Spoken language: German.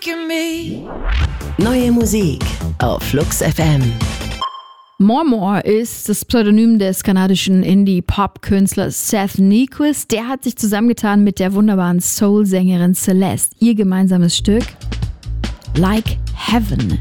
making me. Neue Musik auf Flux FM. More More ist das Pseudonym des kanadischen Indie-Pop-Künstlers Seth Nyquist. Der hat sich zusammengetan mit der wunderbaren Soul-Sängerin Celeste. Ihr gemeinsames Stück Like Heaven.